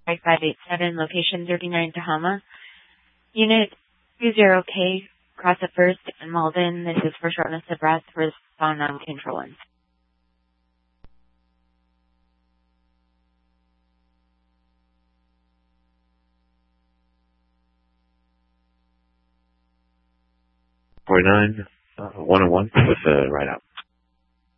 587, location 39 Tahama. Unit 20K, cross at first in Malden. This is for shortness of breath, respond on control 1. 49, 101 with the right out.